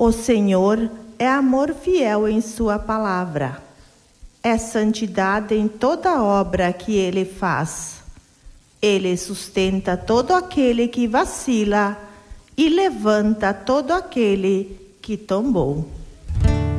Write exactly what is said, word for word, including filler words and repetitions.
O Senhor é amor fiel em sua palavra. É santidade em toda obra que Ele faz. Ele sustenta todo aquele que vacila e levanta todo aquele que tombou.